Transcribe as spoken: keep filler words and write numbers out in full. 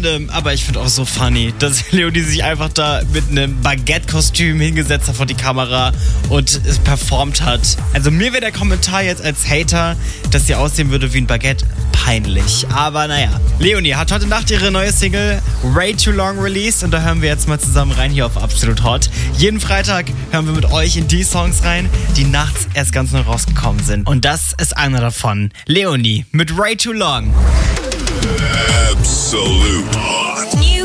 random, aber ich finde auch so funny, dass Leonie sich einfach da mit einem Baguette-Kostüm hingesetzt hat vor die Kamera und es performt hat. Also mir wäre der Kommentar jetzt als Hater, dass sie aussehen würde wie ein Baguette, peinlich. Aber naja, Leonie hat heute Nacht ihre neue Single Way Too Long released und da hören wir jetzt mal zusammen rein hier auf Absolut Hot. Jeden Freitag hören wir mit euch in die Songs rein, die nachts erst ganz neu rausgekommen sind. Und das ist einer davon. Leonie mit Way Too Long. Absolute Hot.